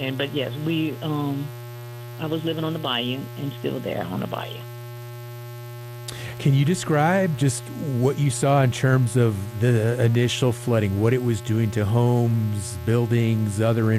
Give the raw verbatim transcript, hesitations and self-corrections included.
And but yes, we um I was living on the bayou and still there on the bayou. Can you describe just what you saw in terms of the initial flooding, what it was doing to homes, buildings, other